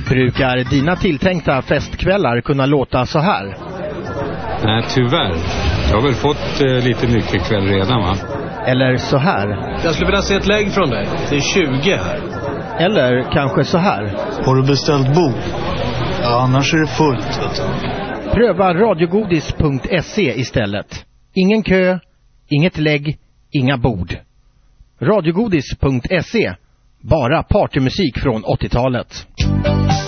Brukar dina tilltänkta festkvällar kunna låta så här? Nej, tyvärr. Jag har väl fått lite mycket kväll redan, va? Eller så här? Jag skulle vilja se ett lägg från dig. Det är 20 här. Eller kanske så här? Har du beställt bord? Ja, annars är det fullt. Pröva radiogodis.se istället. Ingen kö, inget lägg, inga bord. Radiogodis.se. Bara partymusik från 80-talet.